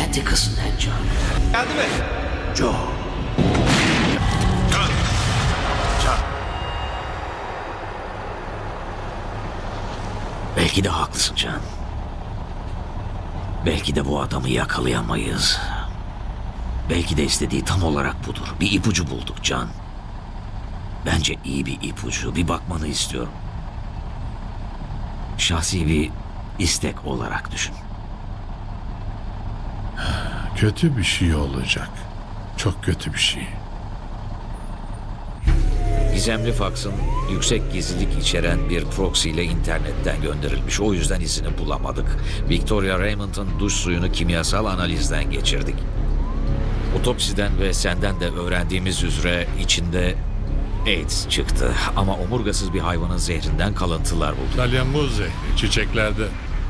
Atticus ne Can? Yardım et. Joe. Can! Can! Belki de haklısın Can. Belki de bu adamı yakalayamayız. Belki de istediği tam olarak budur. Bir ipucu bulduk Can. Bence iyi bir ipucu. Bir bakmanı istiyorum. Şahsi bir istek olarak düşün. Kötü bir şey olacak. Çok kötü bir şey. Gizemli faksın yüksek gizlilik içeren bir proxy ile internetten gönderilmiş. O yüzden izini bulamadık. Victoria Raymond'ın duş suyunu kimyasal analizden geçirdik. Otopsiden ve senden de öğrendiğimiz üzere içinde AIDS çıktı. Ama omurgasız bir hayvanın zehrinden kalıntılar bulduk. Salyangoz zehri çiçeklerde.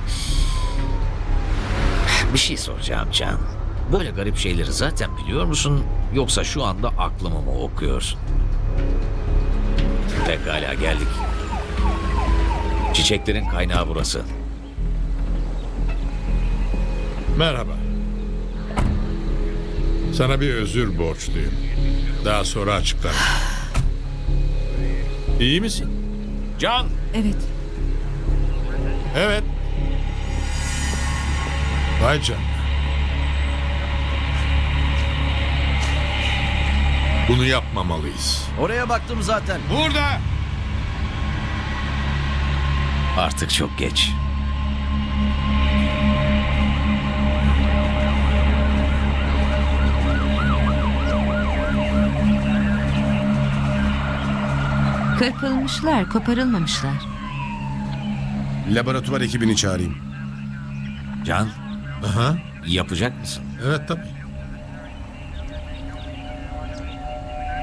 Bir şey soracağım Can. Böyle garip şeyleri zaten biliyor musun? Yoksa şu anda aklımı mı okuyorsun? Pekala geldik. Çiçeklerin kaynağı burası. Merhaba. Sana bir özür borçluyum. Daha sonra açıklarım. İyi misin? Can! Evet. Evet. Vay canına. Bunu yapmamalıyız. Oraya baktım zaten. Burada! Artık çok geç. Kırpılmışlar, koparılmamışlar. Laboratuvar ekibini çağırayım. Can, Aha. yapacak mısın? Evet tabii.